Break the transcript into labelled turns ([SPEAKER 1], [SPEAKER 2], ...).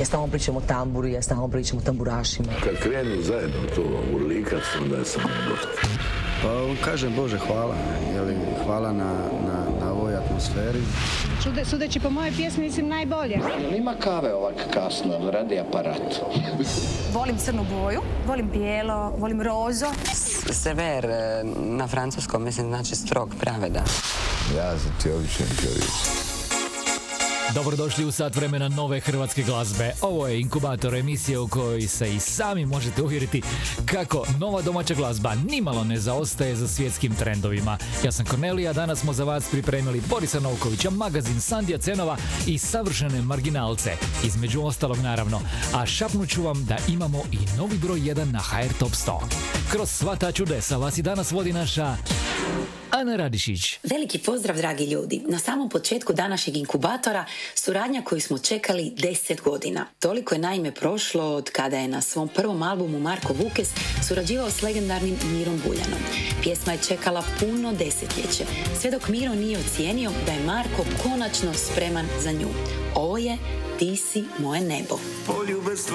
[SPEAKER 1] Ja stalno pričam o tamburi, ja stalno pričam o tamburašima.
[SPEAKER 2] Kad krenu zajedno to urlikat, onda je samo dosta.
[SPEAKER 3] Pa kažem Bože hvala, hvala na ovoj atmosferi.
[SPEAKER 4] Sudeći po moje pjesmi, mislim najbolje.
[SPEAKER 5] Nima kave ovak kasno, radi aparat.
[SPEAKER 6] Volim crnu boju, volim bijelo, volim rozo.
[SPEAKER 7] Sever na francuskom, mislim, znači strog, pravedan.
[SPEAKER 2] Ja sam ti običan čovjek.
[SPEAKER 8] Dobrodošli u sat vremena nove hrvatske glazbe. Ovo je Inkubator, emisija u kojoj se i sami možete uvjeriti kako nova domaća glazba nimalo ne zaostaje za svjetskim trendovima. Ja sam Kornelija, danas smo za vas pripremili Borisa Novkovića, magazin Sandija Cenova i savršene marginalce. Između ostalog naravno. A šapnut ću vam da imamo i novi broj 1 na HR Top 100. Kroz sva ta čudesa vas i danas vodi naša Ana Radišić.
[SPEAKER 9] Veliki pozdrav, dragi ljudi. Na samom početku današnjeg Inkubatora suradnja koju smo čekali 10 godina. Toliko je naime prošlo od kada je na svom prvom albumu Marko Vukes surađivao s legendarnim Mirom Buljanom. Pjesma je čekala puno desetljeće, sve dok Miro nije ocijenio da je Marko konačno spreman za nju. Ovo je Ti si moje nebo.